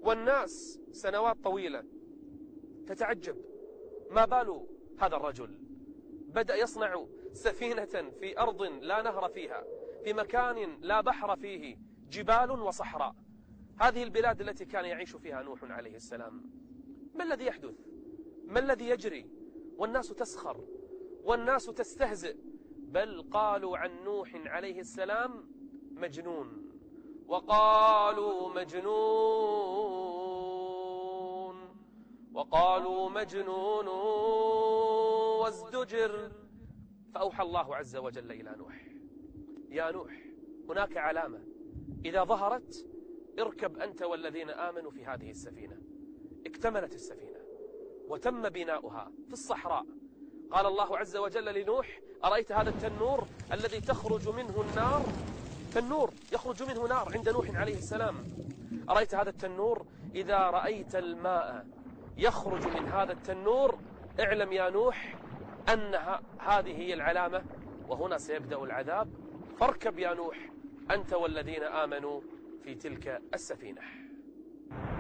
والناس سنوات طويلة تتعجب ما بال هذا الرجل، بدأ يصنع سفينة في أرض لا نهر فيها، في مكان لا بحر فيه، جبال وصحراء، هذه البلاد التي كان يعيش فيها نوح عليه السلام. ما الذي يحدث؟ ما الذي يجري؟ والناس تسخر والناس تستهزئ، بل قالوا عن نوح عليه السلام مجنون، وقالوا مجنون وازدجر. فأوحى الله عز وجل إلى نوح: يا نوح، هناك علامة إذا ظهرت اركب أنت والذين آمنوا في هذه السفينة. اكتملت السفينة وتم بناؤها في الصحراء. قال الله عز وجل لنوح: أرأيت هذا التنور الذي تخرج منه النار؟ تنور يخرج منه نار عند نوح عليه السلام. أرأيت هذا التنور؟ إذا رأيت الماء يخرج من هذا التنور اعلم يا نوح أن هذه هي العلامة، وهنا سيبدأ العذاب، فاركب يا نوح أنت والذين آمنوا في تلك السفينة.